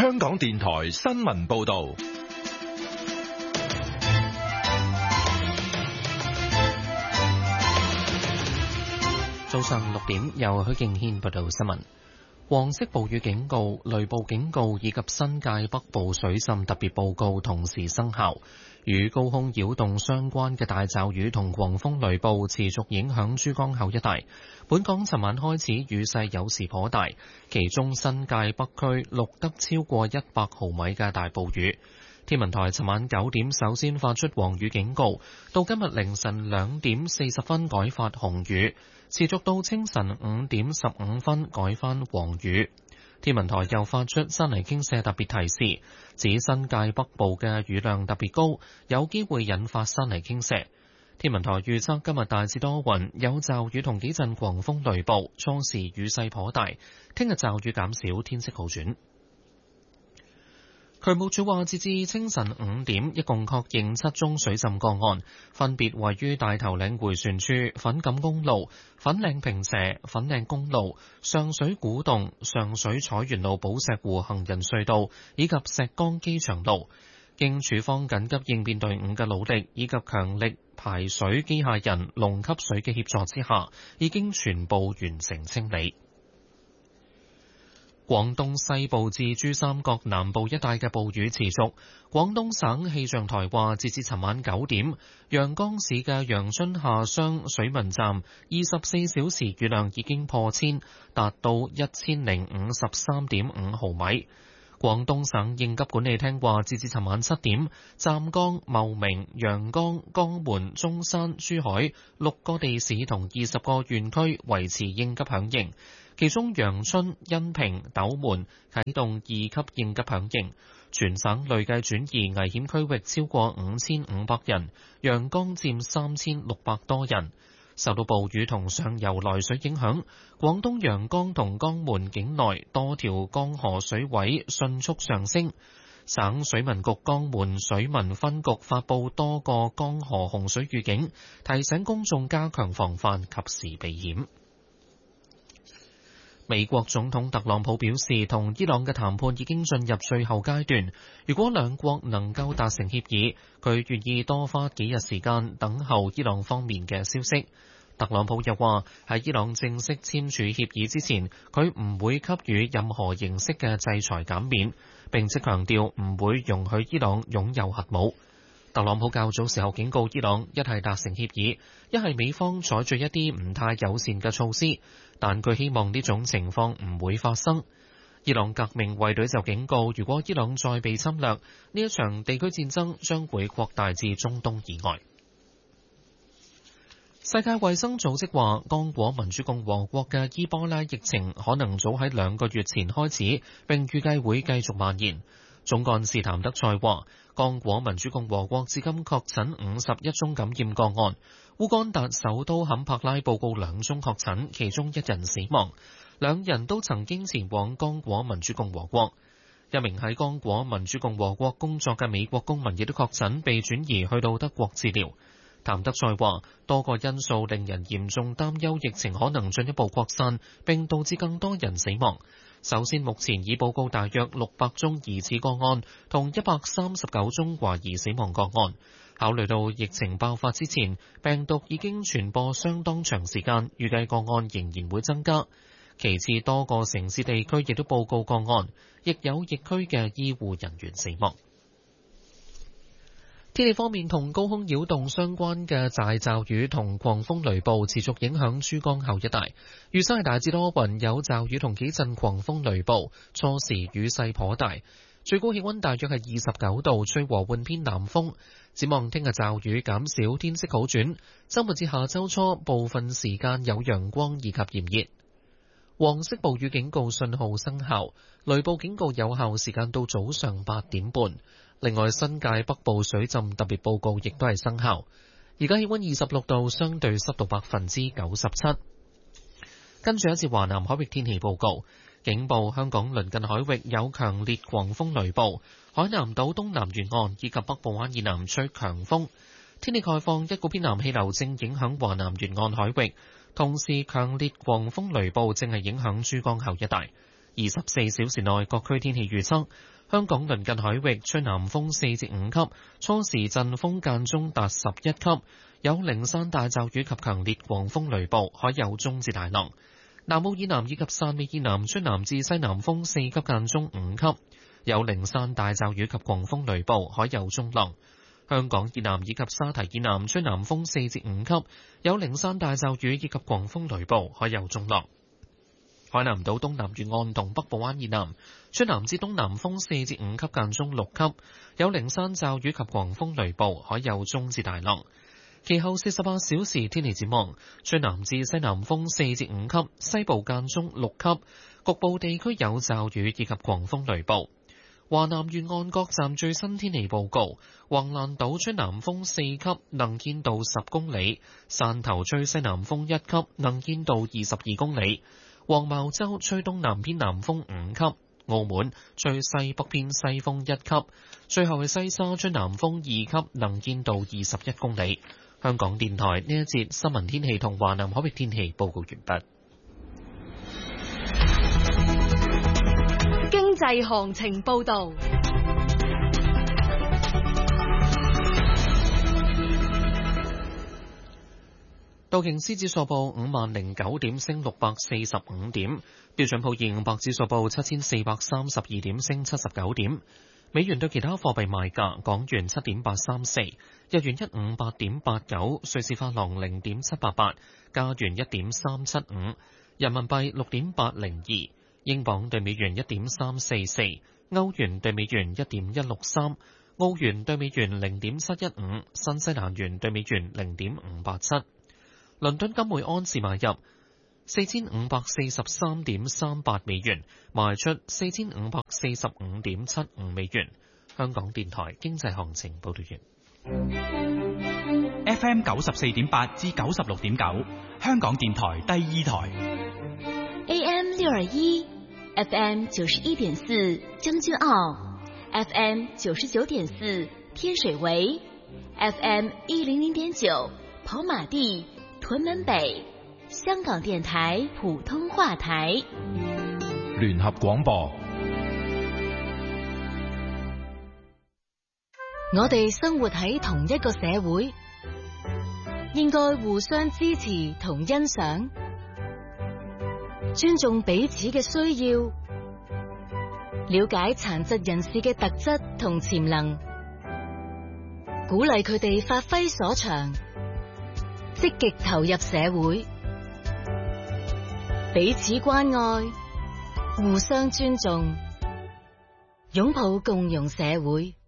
香港電台新聞報道。 早上6點，由許敬軒報道新聞。黃色暴雨警告、雷暴警告以及新界北部水浸特別報告同時生效。與高空擾動相關嘅大驟雨同狂風雷暴持續影響珠江口一帶。本港尋晚開始雨勢有時頗大，其中新界北區錄得超過100毫米嘅大暴雨。天文台尋晚9點首先發出黃雨警告，到今日凌晨2點40分改發紅雨，持續到清晨5點15分改返黃雨。天文台又發出山泥傾瀉特別提示，指新界北部嘅雨量特別高，有機會引發山泥傾瀉。天文台預測今日大致多雲，有驟雨同幾陣狂風雷暴，初時雨勢頗大。聽日驟雨減少，天色好轉。渠務署話，截至清晨5點，一共確認7宗水浸個案，分別位於大頭嶺迴旋處、粉錦公路、粉嶺坪輋、粉嶺公路、上水古洞、上水彩園路寶石湖行人隧道以及石崗機場路。經署方緊急應變隊伍嘅努力以及強力排水機械人龍吸水嘅協助之下，已經全部完成清理。廣東西部至珠三角南部一帶嘅暴雨持續。廣東省氣象台話，截至尋晚9點，陽江市嘅陽春下湘水文站24小時雨量已經破千，達到1053.5毫米。廣東省應急管理廳話，截至尋晚7點，湛江、茂名、陽江、江門、中山、珠海6個地市同20個縣區維持應急響應。其中陽春、恩平、斗門啟動2級應急響應，全省累計轉移危險區域超過5500人，陽江佔3600多人。受到暴雨同上游來水影響，廣東陽江同江門境內多條江河水位迅速上升。省水文局江門水文分局發布多個江河洪水預警，提醒公眾加強防範，及時避險。美國總統特朗普表示，同伊朗嘅談判已經進入最後階段。如果兩國能夠達成協議，佢願意多花幾日時間等候伊朗方面嘅消息。特朗普又話，喺伊朗正式簽署協議之前，佢唔會給予任何形式嘅制裁減免，並且強調唔會容許伊朗擁有核武。特朗普較早時候警告伊朗，一係達成協議，一係美方採取一啲唔太友善嘅措施，但佢希望呢種情況唔會發生。伊朗革命衛隊就警告，如果伊朗再被侵略，呢一場地區戰爭將會擴大至中東以外。世界衛生組織話，剛果民主共和國嘅伊波拉疫情可能早喺2個月前開始，並預計會繼續蔓延。總幹事譚德塞話，剛果民主共和國至今確診51宗感染個案，烏干達首都坎帕拉報告2宗確診，其中1人死亡，2人都曾經前往剛果民主共和國。一名喺剛果民主共和國工作嘅美國公民亦都確診，被轉移去到德國治療。譚德塞話，多個因素令人嚴重擔憂疫情可能進一步擴散，並導致更多人死亡。首先，目前已報告大約600宗疑似個案，同139宗懷疑死亡個案。考慮到疫情爆發之前，病毒已經傳播相當長時間，預計個案仍然會增加。其次，多個城市地區亦都報告個案，亦有疫區嘅醫護人員死亡。天氣方面，同高空擾動相關嘅大驟雨同狂風雷暴持續影響珠江口一帶。預測係大致多雲，有驟雨同幾陣狂風雷暴，初時雨勢頗大，最高氣溫大約係29度，吹和緩偏南風。展望聽日驟雨減少，天色好轉。週末至下週初部分時間有陽光以及炎熱。黃色暴雨警告信號生效，雷暴警告有效時間到早上8點半。另外，新界北部水浸特別報告亦都係生效。而家氣溫26度，相對濕度97%。跟住一次華南海域天氣報告，警報香港鄰近海域有強烈狂風雷暴，海南島東南沿岸以及北部灣以南吹強風。天氣概況，一股偏南氣流正影響華南沿岸海域，同時強烈狂風雷暴正係影響珠江口一帶。 24小時內各區天氣預測：香港鄰近海域吹南風4至5級，初時陣風間中達11級，有零散大驟雨及強烈狂風雷暴，海有中至大浪。南澳以南以及汕尾以南吹南至西南風4級間中5級，有零散大驟雨及狂風雷暴，海有中浪。香港以南以及沙堤以南吹南風4至5級，有零散大驟雨以及狂風雷暴，海有中浪。海南島東南沿岸同北部灣以南吹南至東南風4至5級間中6級，有零散驟雨及狂風雷暴，海有中至大浪。其後48小時天氣展望，吹南至西南風4至5級，西部間中6級，局部地區有驟雨以及狂風雷暴。華南沿岸各站最新天氣報告：橫瀾島吹南風4級，能見度10公里；汕頭吹西南風1級，能見度22公里；黃茅洲吹東南偏南風5級；澳門吹西北偏西風1級；最後係西沙吹南風2級，能見度21公里。香港電台呢一節新聞天氣同華南海域天氣報告完畢。 經濟行情報導。 道瓊斯指數報5009點，升645點；標準普爾500指數報7432點，升79點。美元對其他貨幣賣價：港元7.834，日元158.89，瑞士法郎0.788，加元1.375，人民幣6.802，英鎊對美元1.344，歐元對美元1.163，澳元對美元0.715，新西蘭元對美元0.587。倫敦金每安士買入4543.38美元，賣出4545.75美元。香港電台經濟行情報道完。 FM 94.8至96.9，香港電台第二台。 AM 621 FM 91.4將軍澳 FM 99.4天水圍 FM 100.9跑馬地屯門北，香港電台普通話台。 聯合廣播。 我哋生活喺同一個社會，應該互相支持同欣賞，尊重彼此嘅需要，了解殘疾人士嘅特質同潛能，鼓勵佢哋發揮所長，積極投入社會，彼此關愛，互相尊重，擁抱共融社會。